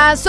Las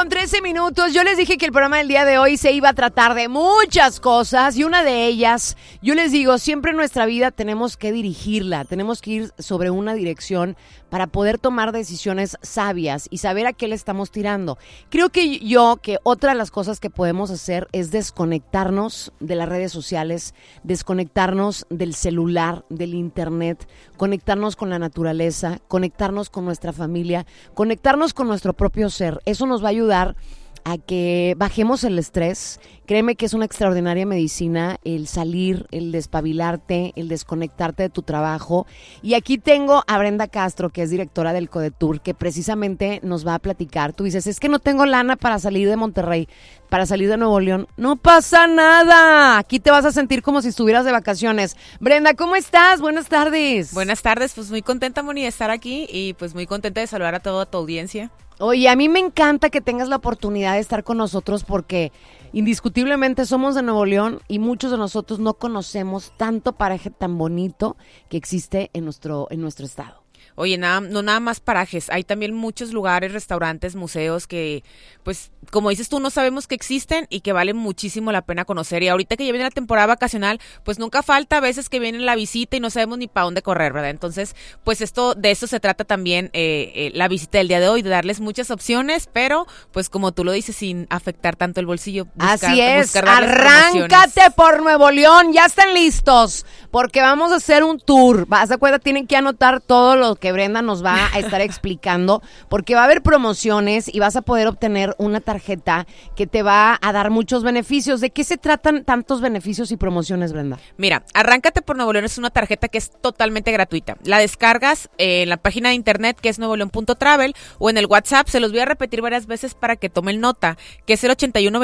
11:13. Yo les dije que el programa del día de hoy se iba a tratar de muchas cosas y una de ellas, yo les digo, siempre en nuestra vida tenemos que dirigirla, tenemos que ir sobre una dirección para poder tomar decisiones sabias y saber a qué le estamos tirando. Creo que otra de las cosas que podemos hacer es desconectarnos de las redes sociales, desconectarnos del celular, del internet, conectarnos con la naturaleza, conectarnos con nuestra familia, conectarnos con nuestro propio ser. Eso nos va a ayudar a que bajemos el estrés. Créeme que es una extraordinaria medicina el salir, el despabilarte, el desconectarte de tu trabajo. Y aquí tengo a Brenda Castro, que es directora del Codetur, que precisamente nos va a platicar. Tú dices, es que no tengo lana para salir de Monterrey, para salir de Nuevo León. No pasa nada. Aquí te vas a sentir como si estuvieras de vacaciones. Brenda, ¿cómo estás? Buenas tardes. Buenas tardes, pues muy contenta, Moni, de estar aquí y pues muy contenta de saludar a toda tu audiencia. Oye, a mí me encanta que tengas la oportunidad de estar con nosotros porque indiscutiblemente somos de Nuevo León y muchos de nosotros no conocemos tanto paraje tan bonito que existe en nuestro estado. Oye, no nada más parajes, hay también muchos lugares, restaurantes, museos que, pues, como dices tú, no sabemos que existen y que valen muchísimo la pena conocer. Y ahorita que ya viene la temporada vacacional, pues nunca falta a veces que viene la visita y no sabemos ni para dónde correr, ¿verdad? Entonces, pues de eso se trata también la visita del día de hoy, de darles muchas opciones, pero, pues como tú lo dices, sin afectar tanto el bolsillo. Así es, arráncate por Nuevo León, ya están listos, porque vamos a hacer un tour. ¿Vas a acuerdas? Tienen que anotar todo lo que Brenda nos va a estar explicando, porque va a haber promociones y vas a poder obtener una tarjeta que te va a dar muchos beneficios. ¿De qué se tratan tantos beneficios y promociones, Brenda? Mira, Arráncate por Nuevo León es una tarjeta que es totalmente gratuita. La descargas en la página de internet que es nuevoleón.travel o en el WhatsApp. Se los voy a repetir varias veces para que tomen nota, que es el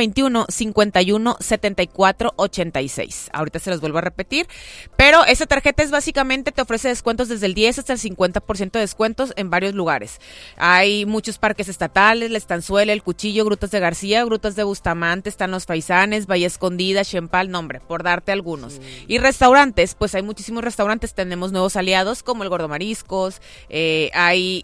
8121-517486. Ahorita se los vuelvo a repetir, pero esa tarjeta es básicamente, te ofrece descuentos desde el 10 hasta el 50% de descuentos en varios lugares. Hay muchos parques estatales, La Estanzuela, El Cuchillo, Grutas de García, Grutas de Bustamante, están Los Faisanes, Bahía Escondida, Xempal, nombre, por darte algunos. Sí. Y restaurantes, pues hay muchísimos restaurantes, tenemos nuevos aliados como el Gordo Mariscos, hay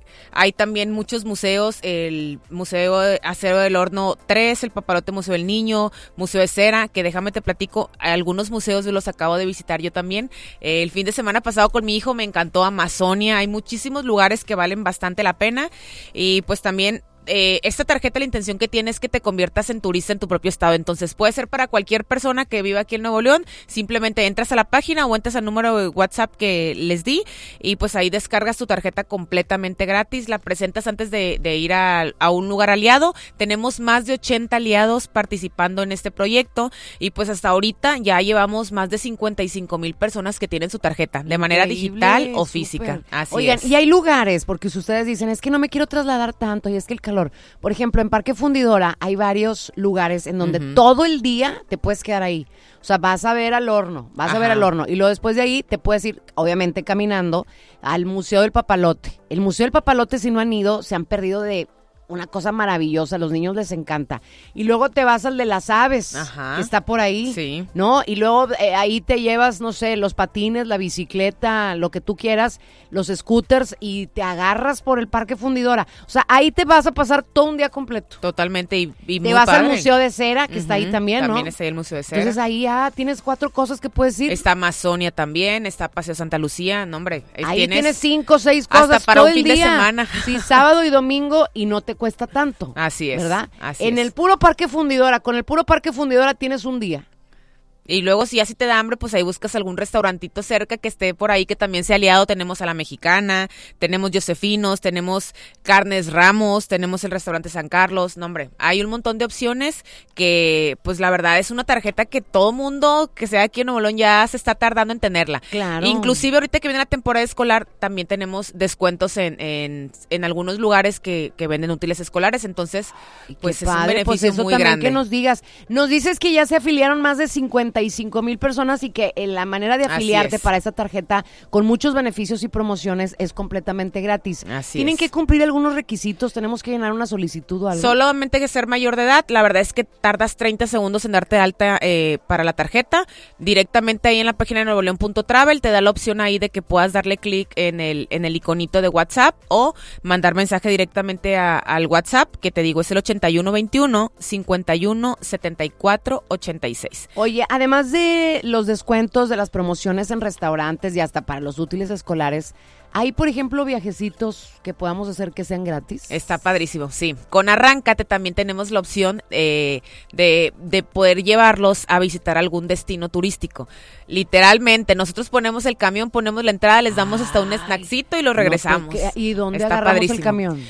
también muchos museos, el Museo Acero del Horno 3, el Papalote Museo del Niño, Museo de Cera, que déjame te platico, algunos museos los acabo de visitar yo también. El fin de semana pasado con mi hijo me encantó Amazonia. Hay muchísimos lugares que valen bastante la pena y pues también esta tarjeta, la intención que tiene es que te conviertas en turista en tu propio estado, entonces puede ser para cualquier persona que viva aquí en Nuevo León. Simplemente entras a la página o entras al número de WhatsApp que les di y pues ahí descargas tu tarjeta completamente gratis, la presentas antes de ir a un lugar aliado. Tenemos más de 80 aliados participando en este proyecto y pues hasta ahorita ya llevamos más de 55,000 personas que tienen su tarjeta de manera digital o física. Así Oigan, es. Y hay lugares, porque si ustedes dicen, es que no me quiero trasladar tanto y es que el calor. Por ejemplo, en Parque Fundidora hay varios lugares en donde todo el día te puedes quedar ahí. O sea, vas a ver al horno, y luego después de ahí te puedes ir, obviamente caminando, al Museo del Papalote. El Museo del Papalote, si no han ido, se han perdido de una cosa maravillosa, a los niños les encanta. Y luego te vas al de las aves, que está por ahí, sí, ¿no? Y luego ahí te llevas, no sé, los patines, la bicicleta, lo que tú quieras, los scooters, y te agarras por el Parque Fundidora. O sea, ahí te vas a pasar todo un día completo. Totalmente, y te muy vas padre. al Museo de Cera, que está ahí también, ¿no? También está ahí el Museo de Cera. Entonces ahí ya tienes 4 cosas que puedes ir. Está Amazonia también, está Paseo Santa Lucía, no hombre. Ahí tienes 5 o 6 cosas hasta para todo un fin el día. de semana. Sí, sábado y domingo, y no te cuesta tanto. Así es. ¿Verdad? Así en es. el puro Parque Fundidora, con el puro Parque Fundidora tienes un día. Y luego si ya si te da hambre, pues ahí buscas algún restaurantito cerca que esté por ahí, que también sea aliado. Tenemos a La Mexicana, tenemos Josefinos, tenemos Carnes Ramos, tenemos el restaurante San Carlos. No, hombre, hay un montón de opciones que, pues la verdad, es una tarjeta que todo mundo que sea aquí en Nuevo León ya se está tardando en tenerla. Claro. Inclusive ahorita que viene la temporada escolar, también tenemos descuentos en algunos lugares que venden útiles escolares. Entonces, pues es un beneficio pues eso muy también grande. Que nos digas. Nos dices que ya se afiliaron más de 55 85,000 personas y que la manera de afiliarte para esa tarjeta con muchos beneficios y promociones es completamente gratis. Tienen que cumplir algunos requisitos, tenemos que llenar una solicitud o algo. Solamente que ser mayor de edad, la verdad es que tardas 30 segundos en darte de alta para la tarjeta. Directamente ahí en la página de nuevoleón.travel te da la opción ahí de que puedas darle clic en el iconito de WhatsApp o mandar mensaje directamente al WhatsApp, que te digo es el 8121 51 74 86. Oye, además de los descuentos de las promociones en restaurantes y hasta para los útiles escolares, ¿hay, por ejemplo, viajecitos que podamos hacer que sean gratis? Está padrísimo, sí. Con Arráncate también tenemos la opción de poder llevarlos a visitar algún destino turístico. Literalmente, nosotros ponemos el camión, ponemos la entrada, les damos hasta un snackcito y lo regresamos. ¿Y dónde agarramos el camión?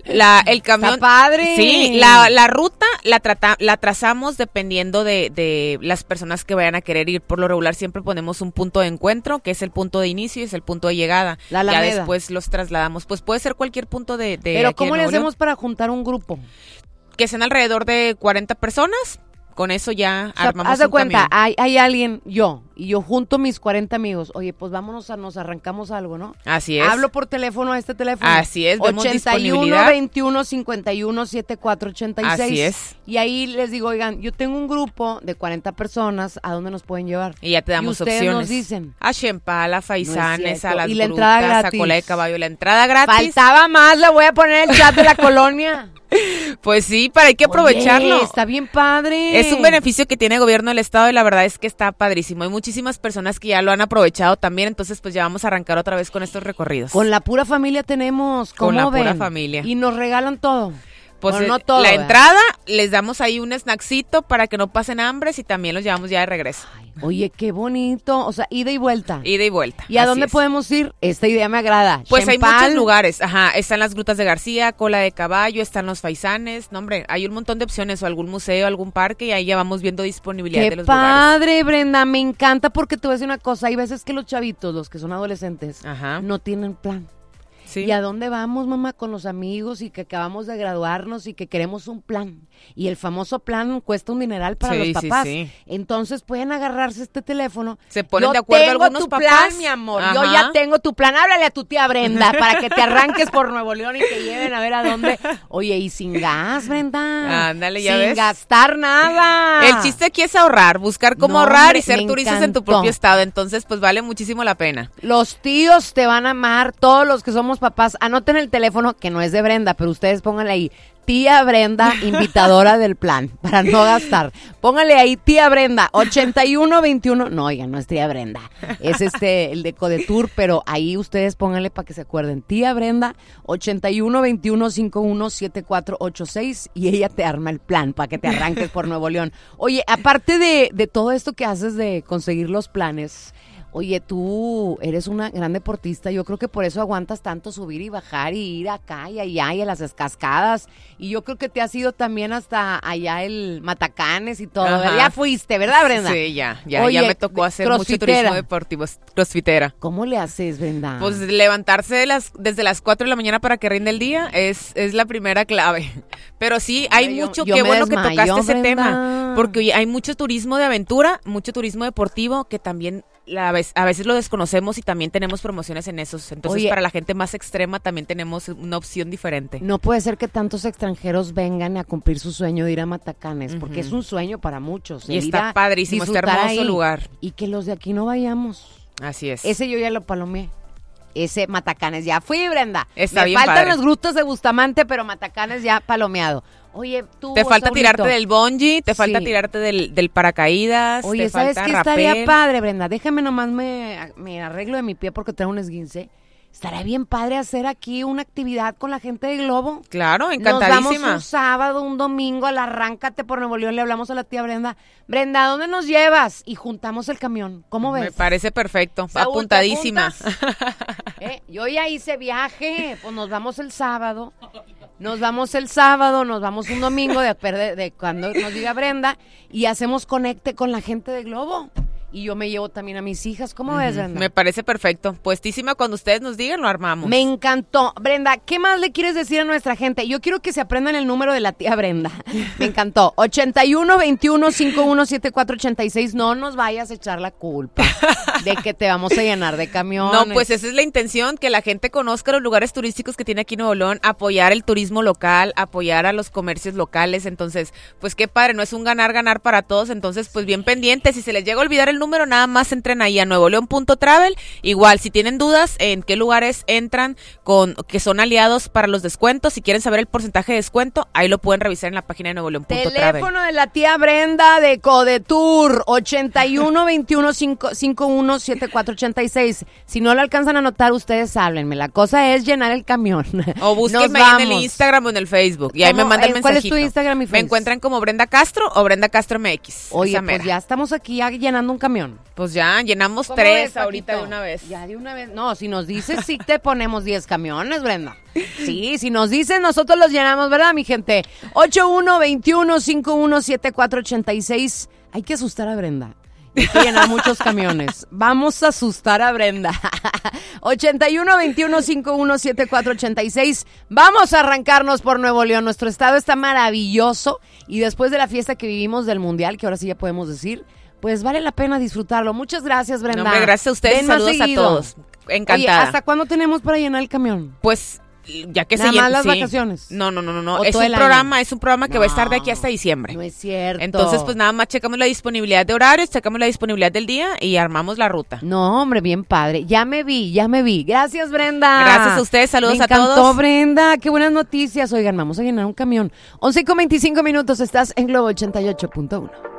El camión. Está padre. Sí, la ruta la trazamos dependiendo de las personas que vayan a querer ir. Por lo regular siempre ponemos un punto de encuentro, que es el punto de inicio y es el punto de llegada. Ya después los trasladamos. Pues puede ser cualquier punto de Pero ¿cómo le hacemos para juntar un grupo? Que sean alrededor de 40 personas. Con eso ya armamos haz de un cuenta, camión. hay alguien, yo junto mis 40 amigos. Oye, pues vámonos, nos arrancamos algo, ¿no? Así es. Hablo por teléfono a este teléfono. Así es, vemos 81 disponibilidad. 21 51 74 86. Así es. Y ahí les digo, oigan, yo tengo un grupo de 40 personas, ¿a dónde nos pueden llevar? Y ya te damos ustedes opciones. Nos dicen. A Xempal, a Faisanes, a las y la Grutas, entrada gratis. a Cola de Caballo. La entrada gratis. Faltaba más, le voy a poner el chat de la colonia. Pues sí, para hay que aprovecharlo. Oye, está bien padre. Es un beneficio que tiene el gobierno del estado y la verdad es que está padrísimo. Hay muchísimas personas que ya lo han aprovechado también, entonces pues ya vamos a arrancar otra vez con estos recorridos. Con la pura familia tenemos, ¿cómo Con la ven? pura familia. Y nos regalan todo. Pues bueno, no todo, la ¿verdad? entrada, les damos ahí un snackcito para que no pasen hambres y también los llevamos ya de regreso. Ay, oye, qué bonito, o sea, ida y vuelta. Ida y vuelta. ¿Y a dónde podemos ir? Esta idea me agrada. Pues Xempal. hay muchos lugares, están las Grutas de García, Cola de Caballo, están los Faisanes, no hombre, hay un montón de opciones, o algún museo, algún parque, y ahí ya vamos viendo disponibilidad de los lugares. ¡Qué padre, Brenda! Me encanta porque te voy a decir una cosa, hay veces que los chavitos, los que son adolescentes, no tienen plan. Sí. ¿Y a dónde vamos, mamá? Con los amigos y que acabamos de graduarnos y que queremos un plan. Y el famoso plan cuesta un dineral para los papás. Sí. Entonces pueden agarrarse este teléfono. Se ponen de acuerdo algunos papás. Yo tengo tu plan, mi amor. Yo ya tengo tu plan. Háblale a tu tía Brenda para que te arranques por Nuevo León y te lleven a ver a dónde. Oye, y sin gas, Brenda. Ándale, ya sin ves. Sin gastar nada. El chiste aquí es ahorrar, buscar cómo ahorrar y ser turistas en tu propio estado. Entonces, pues vale muchísimo la pena. Los tíos te van a amar, todos los que somos papás. Anoten el teléfono, que no es de Brenda, pero ustedes pónganle ahí, tía Brenda, invitadora del plan, para no gastar. Pónganle ahí, tía Brenda, 8121. No, oigan, no es tía Brenda, es el de Codetour, pero ahí ustedes pónganle para que se acuerden. Tía Brenda, 8121517486, y ella te arma el plan para que te arranques por Nuevo León. Oye, aparte de todo esto que haces de conseguir los planes, oye, tú eres una gran deportista, yo creo que por eso aguantas tanto subir y bajar y ir acá y allá y a las cascadas, y yo creo que te has ido también hasta allá el Matacanes y todo. Ya fuiste, ¿verdad, Brenda? Sí, ya me tocó hacer mucho turismo deportivo, crossfitera. ¿Cómo le haces, Brenda? Pues levantarse desde las 4 de la mañana para que rinde el día es la primera clave. Pero sí, hay mucho, qué bueno que tocaste ese tema, porque oye, hay mucho turismo de aventura, mucho turismo deportivo que también a veces lo desconocemos y también tenemos promociones en esos. Entonces, para la gente más extrema también tenemos una opción diferente. No puede ser que tantos extranjeros vengan a cumplir su sueño de ir a Matacanes, porque es un sueño para muchos. Y está padrísimo, está hermoso ahí, lugar. Y que los de aquí no vayamos. Así es. Ese yo ya lo palomeé. Ese Matacanes ya fui, Brenda. Está bien faltan padre. Las grutas de Bustamante, pero Matacanes ya palomeado. Oye, tú, te falta tirarte del bungee, te falta Sí. tirarte del paracaídas. Oye, te ¿sabes falta qué rapel. estaría padre, Brenda? Déjame nomás me arreglo de mi pie porque traigo un esguince. Estaría bien padre hacer aquí una actividad con la gente de Globo. Claro, encantadísima. Nos vamos un sábado, un domingo, al Arráncate por Nuevo León, le hablamos a la tía Brenda. Brenda, ¿a dónde nos llevas? Y juntamos el camión. ¿Cómo ves? Me parece perfecto, Saúl, apuntadísima. ¿te apuntas? Yo ya hice viaje, pues nos vamos el sábado. Nos vamos un domingo de cuando nos diga Brenda y hacemos conecte con la gente de Globo. y yo me llevo también a mis hijas. ¿Cómo ves, Brenda? Me parece perfecto. Puestísima, cuando ustedes nos digan, lo armamos. Me encantó. Brenda, ¿qué más le quieres decir a nuestra gente? Yo quiero que se aprendan el número de la tía Brenda. Me encantó. 81-21-51-74-86. No nos vayas a echar la culpa de que te vamos a llenar de camiones. No, pues esa es la intención, que la gente conozca los lugares turísticos que tiene aquí Nuevo León, apoyar el turismo local, apoyar a los comercios locales. Entonces, pues qué padre, no es un ganar para todos. Entonces, pues bien pendientes. Si se les llega a olvidar el número, nada más entren ahí a nuevoleon.travel. Igual, si tienen dudas en qué lugares entran que son aliados para los descuentos, si quieren saber el porcentaje de descuento, ahí lo pueden revisar en la página de nuevoleon.travel. Teléfono de la tía Brenda de Codetour, 81-21-51-74-86. Si no lo alcanzan a anotar, ustedes háblenme. La cosa es llenar el camión. O búsquenme ahí en el Instagram o en el Facebook y ahí me mandan el mensajito. ¿Cuál es tu Instagram y Facebook? Me encuentran como Brenda Castro o Brenda Castro MX. Oye, pues ya estamos aquí llenando un camión. Pues ya, llenamos 3 ahorita de una vez. Ya de una vez. No, si nos dices, sí te ponemos 10 camiones, Brenda. Sí, si nos dices, nosotros los llenamos, ¿verdad, mi gente? 81-21-51-74-86. Hay que asustar a Brenda. Hay que llenar muchos camiones. Vamos a asustar a Brenda. 81-21-51-74-86. Vamos a arrancarnos por Nuevo León. Nuestro estado está maravilloso. Y después de la fiesta que vivimos del Mundial, que ahora sí ya podemos decir, pues vale la pena disfrutarlo. Muchas gracias, Brenda. No, hombre, gracias a ustedes. Saludos a todos. Encantada. Oye, ¿hasta cuándo tenemos para llenar el camión? Pues ya que nada más las vacaciones. No. Es un programa que va a estar de aquí hasta diciembre. No es cierto. Entonces, pues nada más checamos la disponibilidad de horarios, checamos la disponibilidad del día y armamos la ruta. No, hombre, bien padre. Ya me vi. Gracias, Brenda. Gracias a ustedes, saludos a todos. Me encantó, Brenda. Qué buenas noticias. Oigan, vamos a llenar un camión. 11:25 minutos, estás en Globo 88.1.